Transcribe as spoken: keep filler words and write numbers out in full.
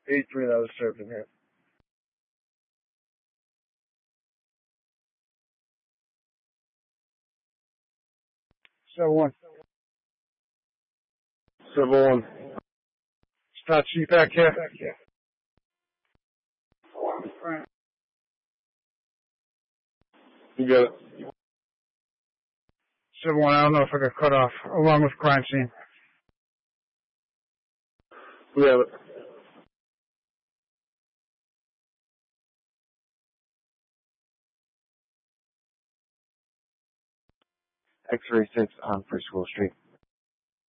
eight three, that was served in here. seven one. seven one. Start sheet back here. Alright. You got it. seven one, I don't know if I got cut off, along with crime scene. We have it. X-ray six on First School Street.